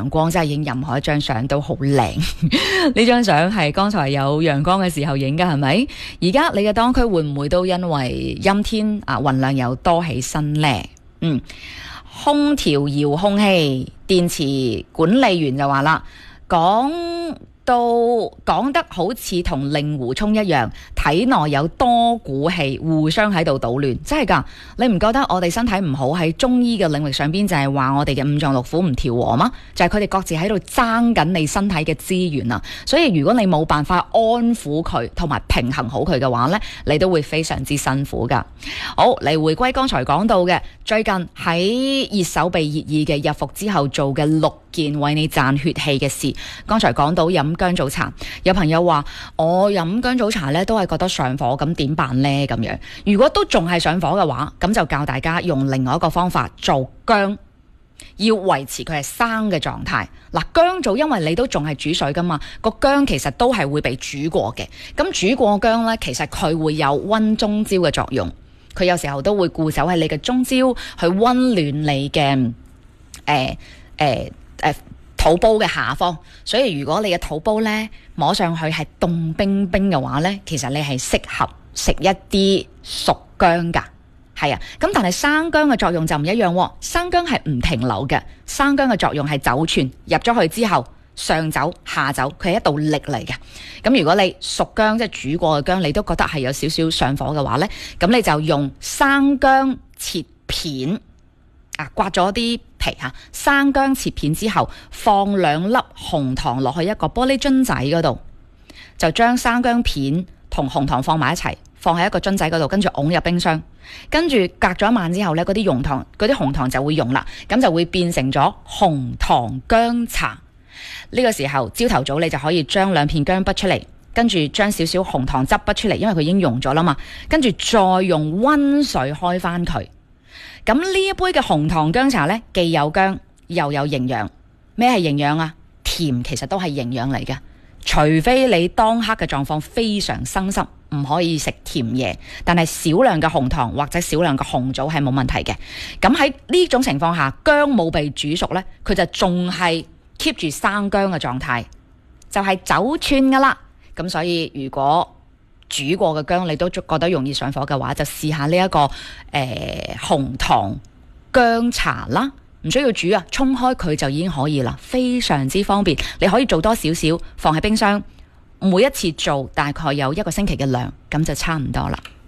陽光，真係影任何一張相都好靚。呢張相係剛才有陽光嘅時候影㗎，係咪？而家你嘅當區會唔會都因為陰天啊，雲量又多起身呢？空調遙控器電池管理員就話啦，講得好似同令狐沖一樣，體內有多股氣互相喺度搗亂，真係㗎！你唔覺得我哋身體唔好喺中醫嘅領域上邊就係話我哋嘅五臟六腑唔調和嗎？就係佢哋各自喺度爭緊你身體嘅資源啊！所以如果你冇辦法安撫佢同埋平衡好佢嘅話呢，你都會非常之辛苦㗎。好，嚟回歸剛才講到嘅，最近喺熱手臂熱議嘅入伏之後做嘅6件為你賺血氣嘅事。剛才講到飲薑棗茶，有朋友話我飲薑棗茶咧都係覺得上火，咁點辦呢？咁樣如果都仲係上火嘅話，咁就教大家用另外一個方法做薑，要維持佢係生嘅狀態。嗱，薑棗因為你都仲係煮水噶嘛，個薑其實都係會被煮過嘅。咁煮過薑呢，其實佢會有溫中焦嘅作用，佢有時候都會固守喺你嘅中焦，去溫暖你嘅肚煲嘅下方，所以如果你嘅肚煲呢摸上去係凍冰冰嘅話呢，其實你係適合食一啲熟薑噶，係啊。咁但係生薑嘅作用就唔一樣，生薑係唔停留嘅，生薑嘅作用係走串入咗去之後，上走下走，佢係一道力嚟嘅。咁如果你熟薑即係煮過嘅薑，你都覺得係有少少上火嘅話呢，咁你就用生薑切片。刮咗啲皮吓，生薑切片之後，放2粒紅糖落去一個玻璃樽仔嗰度，就將生薑片同紅糖放埋一齊，放喺一個樽仔嗰度，跟住㧬入冰箱，跟住隔咗一晚之後呢，嗰啲紅糖就會溶啦，咁就會變成咗紅糖薑茶。呢個時候朝頭早你就可以將2片薑剝出嚟，跟住將少少紅糖汁剝出嚟，因為佢已經溶咗啦嘛，跟住再用溫水開翻佢。咁呢一杯嘅紅糖薑茶呢，既有薑又有營養。咩係營養啊？甜其實都係營養嚟嘅，除非你當刻嘅狀況非常生濕，唔可以食甜嘢，但係少量嘅紅糖或者少量嘅紅棗係冇問題嘅。咁喺呢種情況下，薑冇被煮熟呢，佢就仲係 keep 住生薑嘅狀態，就係走串噶啦。咁所以如果煮過嘅薑你都覺得容易上火嘅話，就試下呢一個紅糖薑茶啦，唔需要煮啊，沖開佢就已經可以啦，非常之方便。你可以做多少少放喺冰箱，每一次做大概有1個星期嘅量，咁就差唔多啦。